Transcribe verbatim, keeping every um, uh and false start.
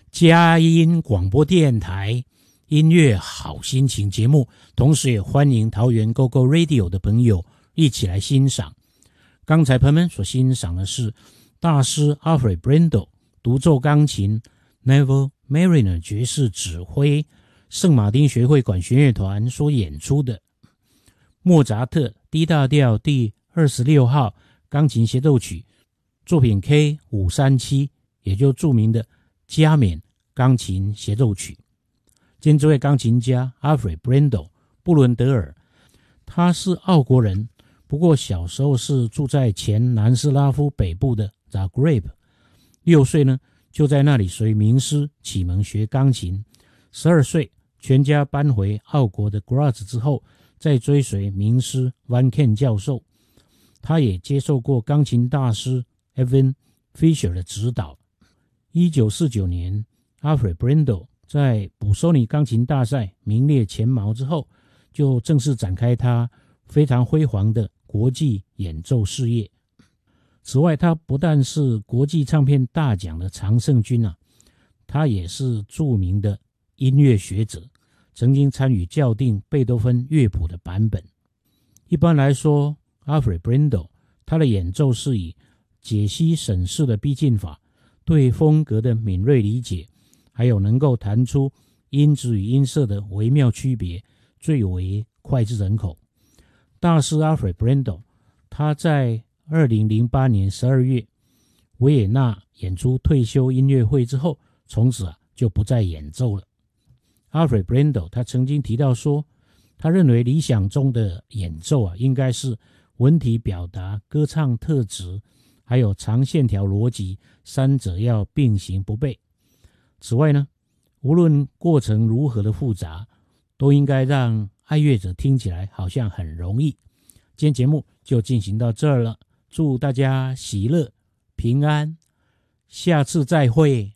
佳音广播电台音乐好心情节目，同时也欢迎桃园 Go Go Radio 的朋友一起来欣赏。刚才朋友们所欣赏的是大师 Alfred Brendel 独奏钢琴 Neville Marriner 爵士指挥圣马丁学会管弦乐团所演出的莫扎特 D 大调第二十六号钢琴协奏曲作品 K 五三七， 也就著名的加冕钢琴协奏曲。今天这位钢琴家 Alfred Brendel 布伦德尔，他是奥国人，不过小时候是住在前南斯拉夫北部的 Zagreb， 六岁呢就在那里随名师启蒙学钢琴，十二岁全家搬回奥国的 Graz 之后，再追随名师 Van Ken 教授。他也接受过钢琴大师 Evan Fischer 的指导。一九四九年 Alfred Brendel 在普索尼钢琴大赛名列前茅之后，就正式展开他非常辉煌的国际演奏事业。此外，他不但是国际唱片大奖的常胜军啊，他也是著名的音乐学者，曾经参与校订贝多芬乐谱的版本。一般来说 Alfred Brendel 他的演奏是以解析审视的逼近法，对风格的敏锐理解，还有能够弹出音质与音色的微妙区别，最为脍炙人口。大师 Alfred Brendel 他在二零零八年十二月维也纳演出退休音乐会之后，从此啊就不再演奏了。 Alfred Brendel 他曾经提到说，他认为理想中的演奏啊，应该是文体表达、歌唱特质还有长线条逻辑三者要并行不悖。此外呢，无论过程如何的复杂，都应该让爱乐者听起来好像很容易。今天节目就进行到这儿了，祝大家喜乐平安，下次再会。